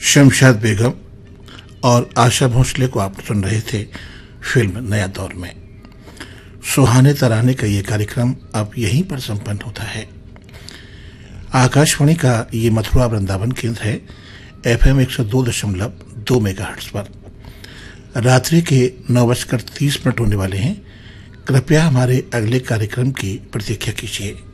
शमशाद बेगम और आशा भोसले को आप सुन रहे थे फिल्म नया दौर में। सुहाने तराने का ये कार्यक्रम अब यहीं पर संपन्न होता है। आकाशवाणी का ये मथुरा वृंदावन केंद्र है FM 102.2 मेगाहर्ट्ज पर। रात्रि के 9:30 होने वाले हैं। कृपया हमारे अगले कार्यक्रम की प्रतीक्षा कीजिए।